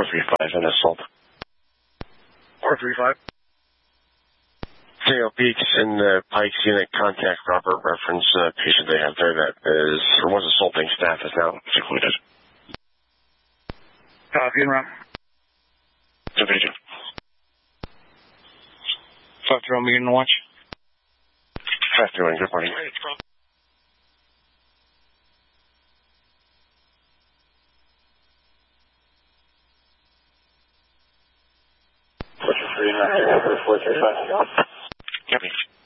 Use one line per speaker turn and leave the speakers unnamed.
435 and assault.
435.
Dale Beeks in the Pikes unit, contact Robert, reference patient they have there that was assaulting staff is now secluded.
Copy and route.
72.
5-3 meeting to watch.
5-3, good morning. Copy.